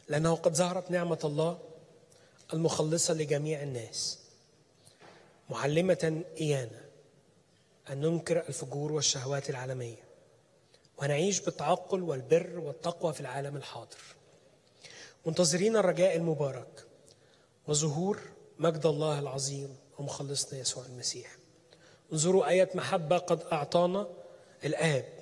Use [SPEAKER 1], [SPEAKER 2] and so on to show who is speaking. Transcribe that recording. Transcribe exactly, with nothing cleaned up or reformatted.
[SPEAKER 1] لأنه قد ظهرت نعمة الله المخلصة لجميع الناس، معلمة إيانا أن ننكر الفجور والشهوات العالمية ونعيش بالتعقل والبر والتقوى في العالم الحاضر، منتظرين الرجاء المبارك وظهور مجد الله العظيم ومخلصنا يسوع المسيح. انظروا آية محبة قد أعطانا الآب